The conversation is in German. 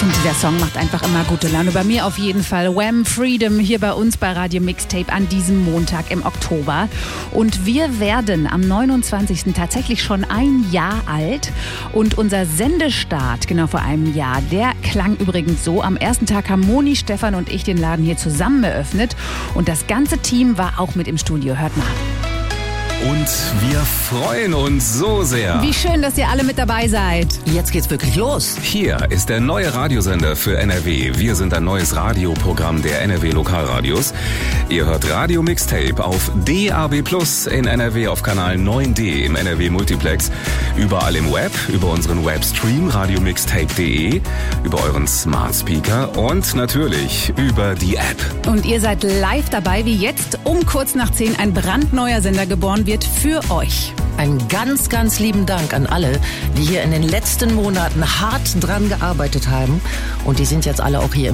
finde, der Song macht einfach immer gute Laune. Bei mir auf jeden Fall. Wham! Freedom hier bei uns bei Radio Mixtape an diesem Montag im Oktober. Und wir werden am 29. tatsächlich schon ein Jahr alt. Und unser Sendestart, genau vor einem Jahr, der klang übrigens so. Am ersten Tag haben Moni, Stefan und ich den Laden hier zusammen eröffnet. Und das ganze Team war auch mit im Studio. Hört mal. Und wir freuen uns so sehr. Wie schön, dass ihr alle mit dabei seid. Jetzt geht's wirklich los. Hier ist der neue Radiosender für NRW. Wir sind ein neues Radioprogramm der NRW Lokalradios. Ihr hört Radio Mixtape auf DAB+ in NRW auf Kanal 9D im NRW Multiplex. Überall im Web, über unseren Webstream radiomixtape.de, über euren Smart Speaker und natürlich über die App. Und ihr seid live dabei, wie jetzt um kurz nach 10 ein brandneuer Sender geboren wird für euch. Einen ganz, ganz lieben Dank an alle, die hier in den letzten Monaten hart dran gearbeitet haben. Und die sind jetzt alle auch hier im